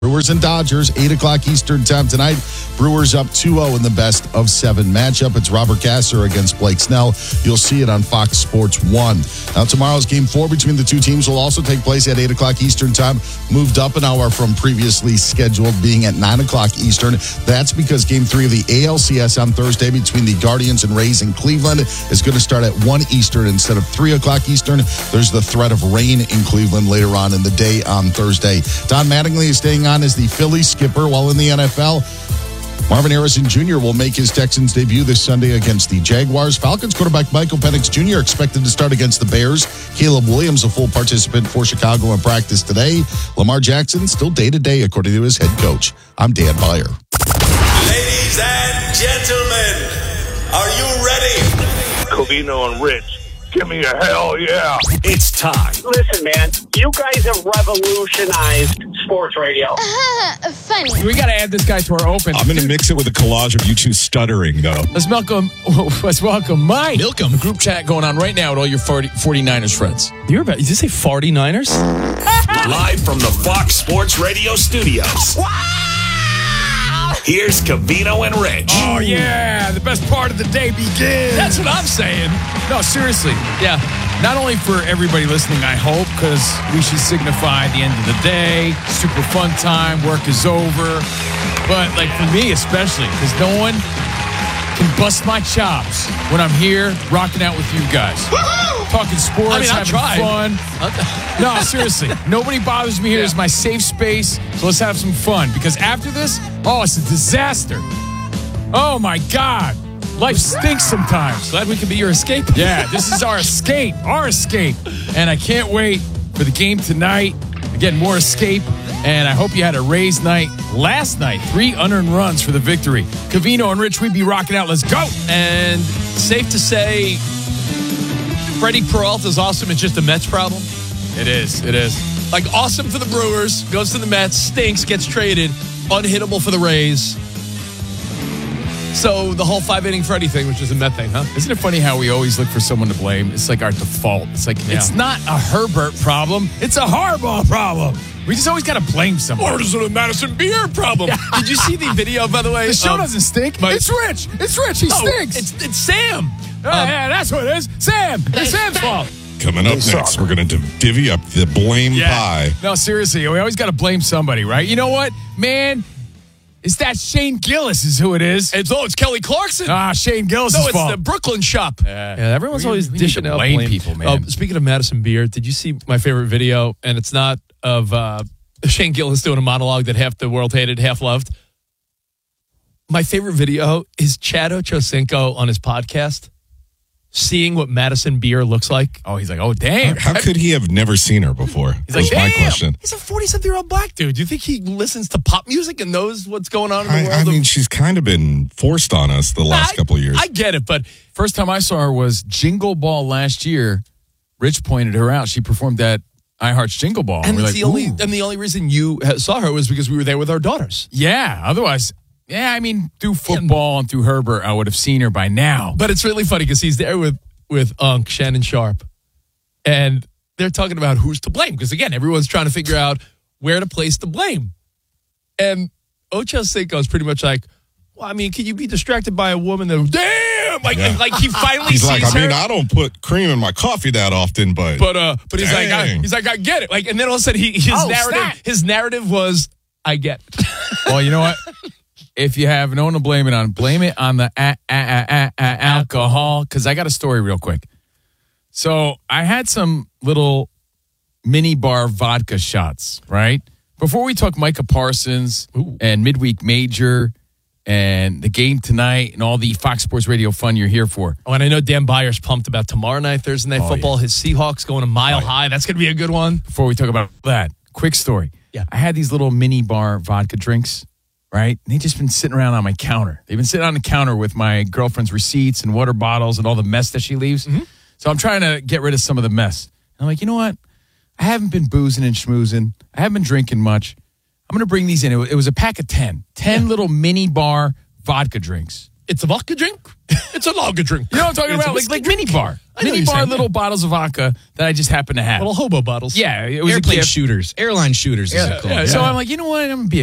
Brewers and Dodgers, 8 o'clock Eastern time tonight. Brewers up 2-0 in the best-of-7 matchup. It's Robert Gasser against Blake Snell. You'll see it on Fox Sports 1. Now, tomorrow's Game 4 between the two teams will also take place at 8 o'clock Eastern time, moved up an hour from previously scheduled being at 9 o'clock Eastern. That's because Game 3 of the ALCS on Thursday between the Guardians and Rays in Cleveland is going to start at 1 Eastern instead of 3 o'clock Eastern. There's the threat of rain in Cleveland later on in the day on Thursday. Don Mattingly is staying on as the Phillies skipper while in the NFL. Marvin Harrison Jr. will make his Texans debut this Sunday against the Jaguars. Falcons quarterback Michael Penix Jr. expected to start against the Bears. Caleb Williams, a full participant for Chicago in practice today. Lamar Jackson still day-to-day, according to his head coach. I'm Dan Beyer. Ladies and gentlemen, are you ready? Covino and Rich. Give me a hell yeah. It's time. Listen, man, you guys have revolutionized sports radio. Funny. We got to add this guy to our open. I'm going to mix it with a collage of you two stuttering, though. Let's welcome Mike. Milcom. Group chat going on right now with all your 49ers friends. Did you say 49ers? Live from the Fox Sports Radio studios. Here's Covino and Rich. Oh, yeah. The best part of the day begins. That's what I'm saying. No, seriously. Yeah. Not only for everybody listening, I hope, because we should signify the end of the day. Super fun time. Work is over. But, like, for me especially, because no one can bust my chops when I'm here rocking out with you guys. Talking sports, having fun. No, seriously. Nobody bothers me here. It's my safe space. So let's have some fun. Because after this, it's a disaster. Oh, my God. Life stinks sometimes. Glad we can be your escape. Yeah, this is our escape. Our escape. And I can't wait for the game tonight. Again, more escape. And I hope you had a Rays night last night. 3 unearned runs for the victory. Covino and Rich, we'd be rocking out. Let's go. And safe to say, Freddie Peralta's awesome. It's just a Mets problem. It is. Like, awesome for the Brewers. Goes to the Mets. Stinks. Gets traded. Unhittable for the Rays. So the whole 5-inning Freddie thing, which is a Met thing, huh? Isn't it funny how we always look for someone to blame? It's like our default. It's like, It's not a Herbert problem. It's a Harbaugh problem. We just always got to blame someone. Or is it a Madison Beer problem? Did you see the video, by the way? The show doesn't stink. It's Rich. He stinks. It's Sam. Yeah, that's what it is. Sam. It's Sam's fault. Coming up next, we're going to divvy up the blame pie. No, seriously, we always got to blame somebody, right? You know what, man? It's that Shane Gillis is who it is. It's Kelly Clarkson. Shane Gillis' fault. No, it's the Brooklyn shop. Yeah, everyone's always dishing out blame people, man. Speaking of Madison Beer, did you see my favorite video? And it's not of Shane Gillis doing a monologue that half the world hated, half loved. My favorite video is Chad Ochocinco on his podcast, seeing what Madison Beer looks like. Oh, he's like, oh, damn. How could he have never seen her before? He's like, my question. He's a 47-year-old black dude. Do you think he listens to pop music and knows what's going on in the world? I mean, she's kind of been forced on us the last couple of years. I get it, but first time I saw her was Jingle Ball last year. Rich pointed her out. She performed at iHeart's Jingle Ball. And the only reason you saw her was because we were there with our daughters. Yeah, otherwise... Yeah, I mean, through football and through Herbert, I would have seen her by now. But it's really funny because he's there with Unc, Shannon Sharp, and they're talking about who's to blame. Because, again, everyone's trying to figure out where to place the blame. And Ochocinco is pretty much like, well, I mean, can you be distracted by a woman that, damn! Like he finally he's sees like, her. I mean, I don't put cream in my coffee that often, but he's like, I get it. Like, and then all of a sudden, his narrative was, I get it. Well, you know what? If you have no one to blame it on the alcohol. Because I got a story real quick. So I had some little mini bar vodka shots, right? Before we talk Micah Parsons and Midweek Major and the game tonight and all the Fox Sports Radio fun you're here for. Oh, and I know Dan Byer's pumped about tomorrow night, Thursday Night Football. Yeah. His Seahawks going a mile high. That's going to be a good one. Before we talk about that, quick story. Yeah. I had these little mini bar vodka drinks. Right? And they've just been sitting around on my counter. They've been sitting on the counter with my girlfriend's receipts and water bottles and all the mess that she leaves. Mm-hmm. So I'm trying to get rid of some of the mess. And I'm like, you know what? I haven't been boozing and schmoozing. I haven't been drinking much. I'm going to bring these in. It was a pack of 10 little mini bar vodka drinks. It's a vodka drink. It's a lager drink. You know what I'm talking It's a about? whiskey Like drink. mini bar. I know Mini you're bar saying little that. bottles of vodka that I just happen to have. Little hobo bottles. Yeah, it was a Airplane gift. shooters, airline shooters. Is it called? yeah. So I'm like, you know what? I'm going to be